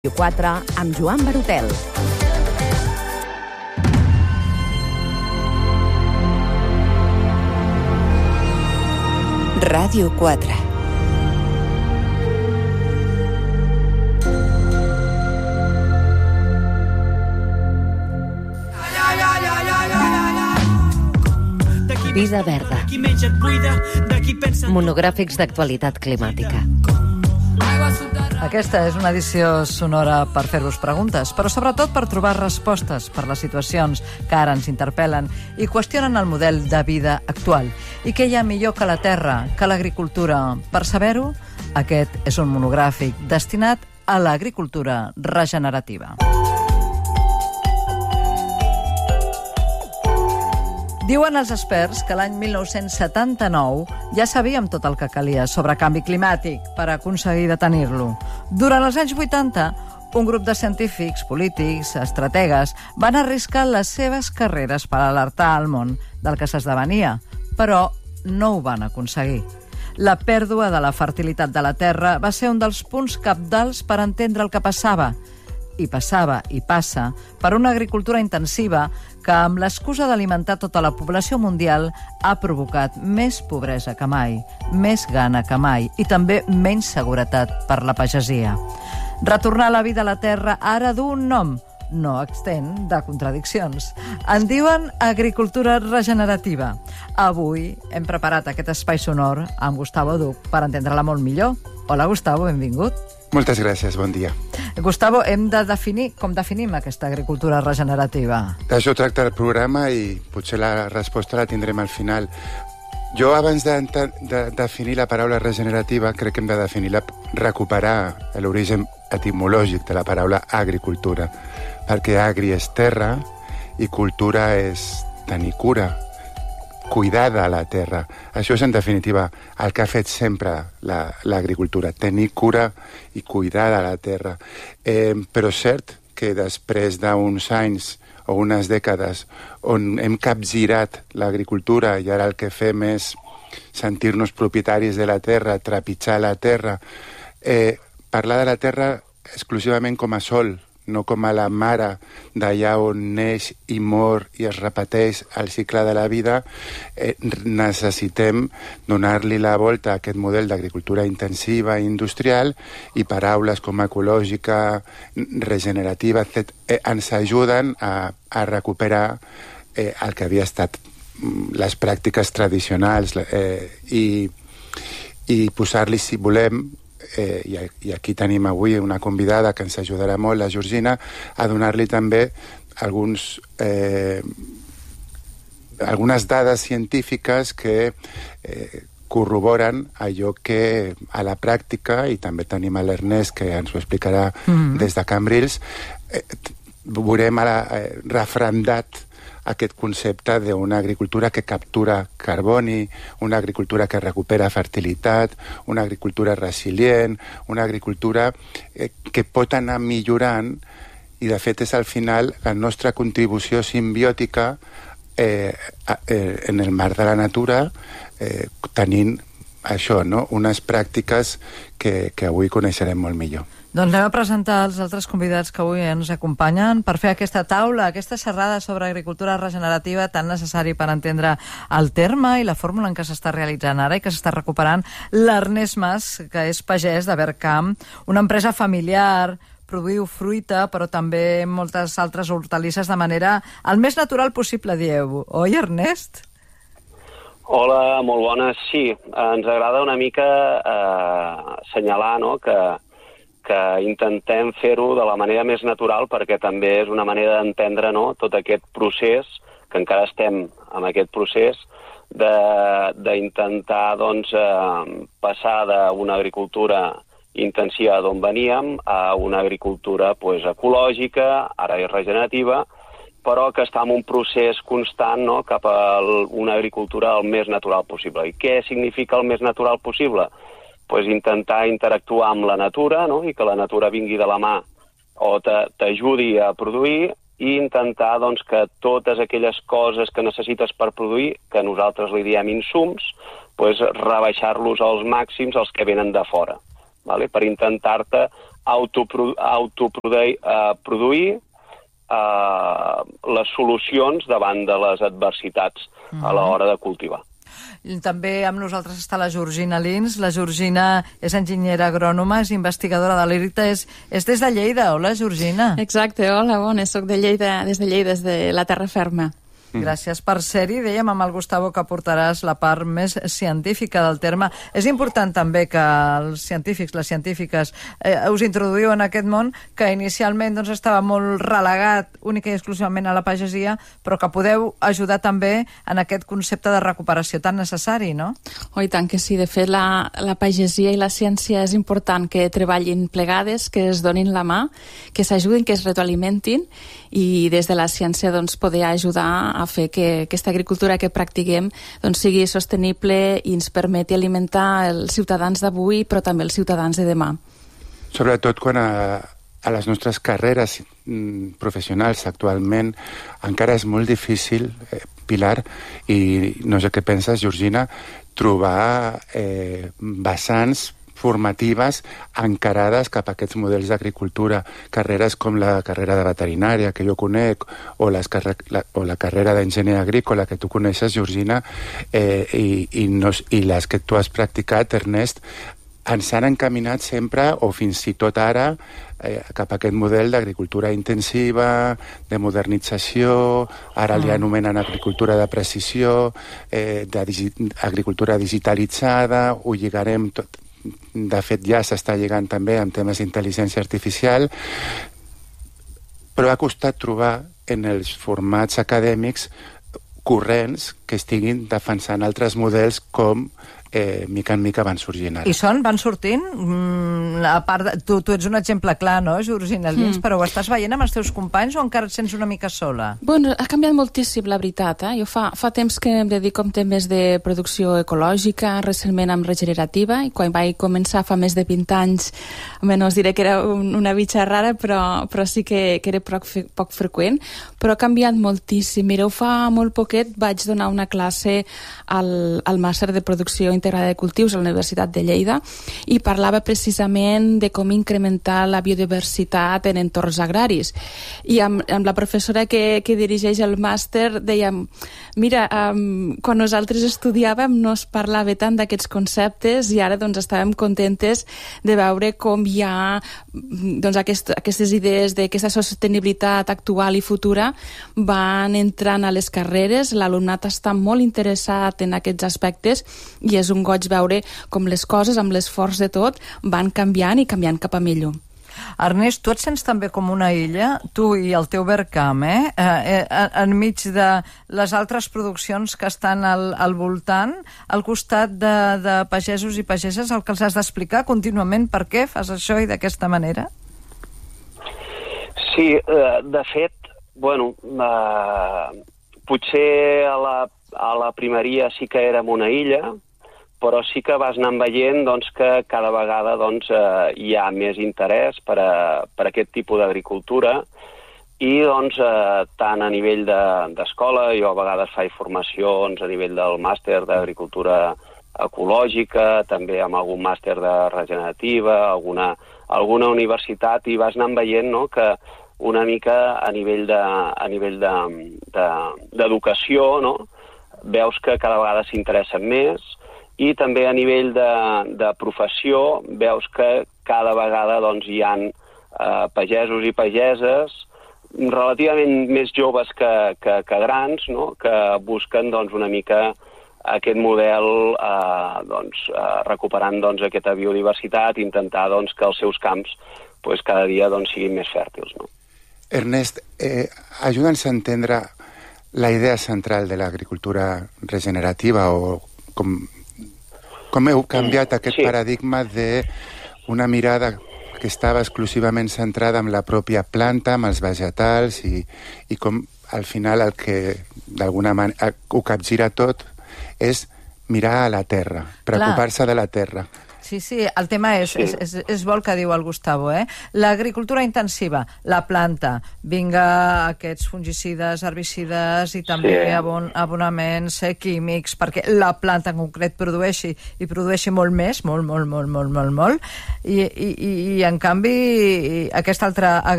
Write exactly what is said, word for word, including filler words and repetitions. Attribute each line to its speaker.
Speaker 1: quatre amb Joan Barotel.
Speaker 2: Ràdio quatre.
Speaker 3: Vida verda. Monogràfics d'actualitat climàtica.
Speaker 4: Aquesta és una edició sonora per fer-vos preguntes, però sobretot per trobar respostes per les situacions que ara ens interpel·len i qüestionen el model de vida actual. I què hi ha millor que la terra, que l'agricultura? Per saber-ho, aquest és un monogràfic destinat a l'agricultura regenerativa. Diuen els experts que l'any mil nou-cents setanta-nou ja sabíem tot el que calia sobre canvi climàtic per aconseguir detenir-lo. Durant els anys vuitanta, un grup de científics, polítics, estrategues van arriscar les seves carreres per alertar al món del que s'esdevenia, però no ho van aconseguir. La pèrdua de la fertilitat de la terra va ser un dels punts cabdals per entendre el que passava. I passava i passa per una agricultura intensiva que, amb l'excusa d'alimentar tota la població mundial, ha provocat més pobresa que mai, més gana que mai i també menys seguretat per la pagesia. Retornar la vida a la terra ara d'un nom, no extent de contradiccions. En diuen agricultura regenerativa. Avui hem preparat aquest espai sonor amb Gustavo Duch per entendre-la molt millor. Hola, Gustavo, benvingut.
Speaker 5: Moltes gràcies, bon dia.
Speaker 4: Gustavo, hem de definir com definim aquesta agricultura regenerativa.
Speaker 5: D'això tracta el programa i potser la resposta la tindrem al final. Jo, abans de, de, de definir la paraula regenerativa, crec que hem de definir la, recuperar l'origen etimològic de la paraula agricultura, perquè agri és terra i cultura és tenir cura, cuidar de la terra. Això és, en definitiva, el que ha fet sempre l'agricultura, la, tenir cura i cuidar de la terra. Eh, però és cert que després d'uns anys o unes dècades on hem capgirat l'agricultura i ara el que fem és sentir-nos propietaris de la terra, trepitjar la terra, eh, parlar de la terra exclusivament com a sol, no com a la mare d'allà on neix i mor i es repeteix el cicle de la vida, eh, necessitem donar-li la volta a aquest model d'agricultura intensiva i industrial, i paraules com ecològica, regenerativa, etcètera, eh, ens ajuden a, a recuperar eh, el que havia estat les pràctiques tradicionals eh, i, i posar-li, si volem, Eh, i, i aquí tenim avui una convidada que ens ajudarà molt, la Georgina, a donar-li també alguns, eh, algunes dades científiques que eh, corroboren allò que a la pràctica, i també tenim a l'Ernest que ens ho explicarà mm-hmm. des de Cambrils, eh, veurem ara, eh, refrendat aquest concepte d'una agricultura que captura carboni, una agricultura que recupera fertilitat, una agricultura resilient, una agricultura eh, que pot anar millorant, i de fet és al final la nostra contribució simbiòtica eh, eh, en el marc de la natura, eh, tenint això, no? Unes pràctiques que, que avui coneixerem molt millor.
Speaker 4: Doncs anem a presentar els altres convidats que avui ens acompanyen per fer aquesta taula, aquesta xerrada sobre agricultura regenerativa tan necessari per entendre el terme i la fórmula en què s'està realitzant ara i que s'està recuperant. L'Ernest Mas, que és pagès de Vercamp, una empresa familiar, produïu fruita, però també moltes altres hortalisses de manera el més natural possible, dieu. Oi, Ernest?
Speaker 6: Hola, molt bones. Sí, ens agrada una mica eh, assenyalar, no?, que que intentem fer-ho de la manera més natural, perquè també és una manera d'entendre, no?, tot aquest procés, que encara estem en aquest procés, d'intentar doncs, eh, passar d'una agricultura intensiva d'on veníem a una agricultura pues, ecològica, ara és regenerativa, però que està en un procés constant, no?, cap a una agricultura el més natural possible. I què significa el més natural possible? Pues intentar interactuar amb la natura, no?, i que la natura vingui de la mà o t'ajudi a produir, i intentar doncs, que totes aquelles coses que necessites per produir, que nosaltres li diem insums, pues, rebaixar-los als màxims els que venen de fora. vale? Per intentar-te autoprodu autoproduir uh, produir, uh, les solucions davant de les adversitats mm. a l'hora de cultivar.
Speaker 4: També amb nosaltres està la Georgina Lins. La Georgina és enginyera agrònoma, és investigadora de l'I R I T A, és, és des de Lleida. Hola, Georgina.
Speaker 2: Exacte, hola, bona, soc de Lleida, des de Lleida, des de la terra ferma.
Speaker 4: Gràcies per ser-hi. Dèiem amb el Gustavo que portaràs la part més científica del terme. És important també que els científics, les científiques, eh, us introduïu en aquest món que inicialment doncs, estava molt relegat única i exclusivament a la pagesia, però que podeu ajudar també en aquest concepte de recuperació tan necessari, no?
Speaker 2: Oh, i tant que sí. De fet, la, la pagesia i la ciència és important que treballin plegades, que es donin la mà, que s'ajudin, que es retroalimentin, i des de la ciència doncs, poder ajudar a fer que aquesta agricultura que practiquem doncs, sigui sostenible i ens permeti alimentar els ciutadans d'avui, però també els ciutadans de demà.
Speaker 5: Sobretot quan a, a les nostres carreres mm, professionals actualment encara és molt difícil, eh, Pilar, i no sé què penses, Georgina, trobar eh, vessants formatives encarades cap a aquests models d'agricultura, carreres com la carrera de veterinària, que jo conec, o, les carre la, o la carrera d'enginyer agrícola, que tu coneixes, Georgina, eh, i, i, no, i les que tu has practicat, Ernest, ens han encaminat sempre, o fins i tot ara, eh, cap a aquest model d'agricultura intensiva, de modernització, ara li anomenen agricultura de precisió, eh, d'agricultura digitalitzada, ho lligarem tot. De fet, ja s'està lligant també amb temes d'intel·ligència artificial, però ha costat trobar en els formats acadèmics corrents que estiguin defensant altres models com eh, mica en mica van sorgint ara.
Speaker 4: I són? Van sortint? Mm, a part de, tu, tu ets un exemple clar, no, Georgina Lins? Mm. Però ho estàs veient amb els teus companys o encara et sents una mica sola?
Speaker 2: Bueno, ha canviat moltíssim, la veritat. Eh? Jo fa, fa temps que em dedico a temes de producció ecològica, recentment amb regenerativa, i quan vaig començar fa més de vint anys, almenys diré que era un, una bitxa rara, però, però sí que, que era poc, poc freqüent, però ha canviat moltíssim. Mireu, fa molt poquet vaig donar una classe al, al màster de producció integrada de cultius a la Universitat de Lleida i parlava precisament de com incrementar la biodiversitat en entorns agraris. I amb, amb la professora que, que dirigeix el màster dèiem, mira, um, quan nosaltres estudiàvem no es parlava tant d'aquests conceptes i ara doncs estàvem contentes de veure com hi ha doncs, aquest, aquestes idees d'aquesta sostenibilitat actual i futura van entrant a les carreres, l'alumnat està molt interessat en aquests aspectes i és un goig veure com les coses, amb l'esforç de tot, van canviant i canviant cap a millor.
Speaker 4: Ernest, tu et sents també com una illa, tu i el teu Vercamp, eh? eh, eh enmig de les altres produccions que estan al, al voltant, al costat de, de pagesos i pageses, el que els has d'explicar contínuament per què fas això i d'aquesta manera?
Speaker 6: Sí, eh, de fet, bueno, eh, potser a la, a la primeria sí que érem una illa, però sí que vas anar veient doncs, que cada vegada doncs, eh, hi ha més interès per a, per a aquest tipus d'agricultura i doncs, eh, tant a nivell d'escola, de, jo a vegades faig formacions a nivell del màster d'agricultura ecològica, també amb algun màster de regenerativa, alguna, alguna universitat, i vas anar veient no, que una mica a nivell de, a nivell de, de, d'educació, no, veus que cada vegada s'interessen més, i també a nivell de, de professió veus que cada vegada doncs, hi ha eh, pagesos i pageses relativament més joves que, que, que grans, no? Que busquen doncs, una mica aquest model eh, doncs, eh, recuperant doncs, aquesta biodiversitat, intentar doncs, que els seus camps pues, cada dia doncs, siguin més fèrtils. No?
Speaker 5: Ernest, eh, ajuda'ns a entendre la idea central de l'agricultura regenerativa o com... Com heu canviat aquest sí. paradigma d'una mirada que estava exclusivament centrada en la pròpia planta, amb els vegetals, i, i com al final el que d'alguna manera ho capgira tot és mirar a la terra, preocupar-se de la terra.
Speaker 4: Sí, sí, el tema és, sí. és, és, és bo el que diu el Gustavo, eh? L'agricultura intensiva, la planta, vinga aquests fungicides, herbicides i també sí. abon, abonaments eh, químics, perquè la planta en concret produeixi i produeixi molt més, molt, molt, molt, molt, molt, molt, i, i, i en canvi aquesta altra agricultura